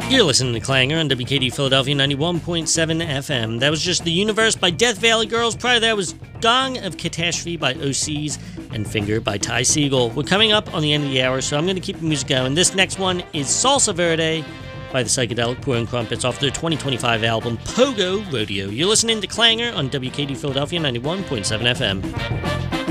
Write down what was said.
You're listening to Clanger on WKD Philadelphia 91.7 FM. That was just The Universe by Death Valley Girls. Prior to that was Gong of Catastrophe by OCs and Finger by Ty Segall. We're coming up on the end of the hour, so I'm going to keep the music going. This next one is Salsa Verde by the Psychedelic Pouring Crumpets off their 2025 album Pogo Rodeo. You're listening to Clanger on WKD Philadelphia 91.7 FM.